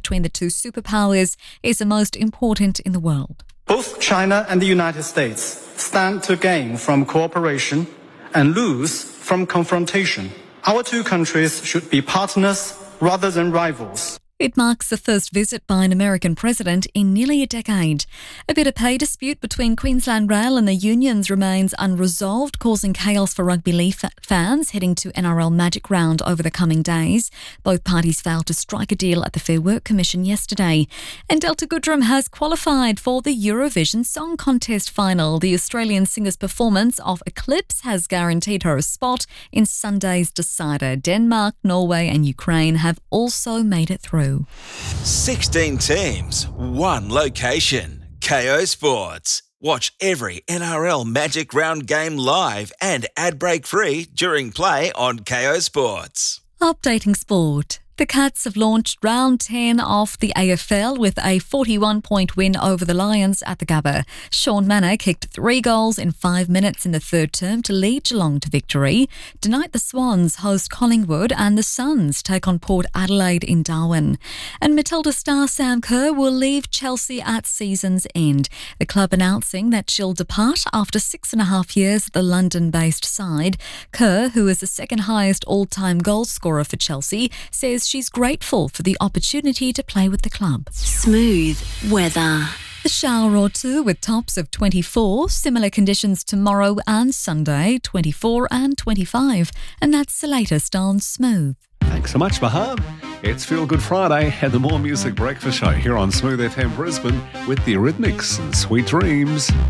between the two superpowers is the most important in the world. Both China and the United States stand to gain from cooperation and lose from confrontation. Our two countries should be partners rather than rivals. It marks the first visit by an American president in nearly a decade. A bit of pay dispute between Queensland Rail and the unions remains unresolved, causing chaos for rugby league fans heading to NRL Magic Round over the coming days. Both parties failed to strike a deal at the Fair Work Commission yesterday. And Delta Goodrem has qualified for the Eurovision Song Contest final. The Australian singer's performance of Eclipse has guaranteed her a spot in Sunday's decider. Denmark, Norway and Ukraine have also made it through. 16 teams, one location. KO Sports. Watch every NRL Magic Round game live and ad-break free during play on KO Sports. Updating sport. The Cats have launched round 10 of the AFL with a 41-point win over the Lions at the Gabba. Sean Manor kicked 3 goals in 5 minutes in the third term to lead Geelong to victory. Tonight the Swans host Collingwood and the Suns take on Port Adelaide in Darwin. And Matilda star Sam Kerr will leave Chelsea at season's end. The club announcing that she'll depart after 6.5 years at the London-based side. Kerr, who is the second highest all-time goal scorer for Chelsea, says she's grateful for the opportunity to play with the club. Smooth weather. A shower or two with tops of 24. Similar conditions tomorrow and Sunday, 24 and 25. And that's the latest on Smooth. Thanks so much, Baham. It's Feel Good Friday and the More Music Breakfast Show here on Smooth FM Brisbane with the Eurythmics and Sweet Dreams.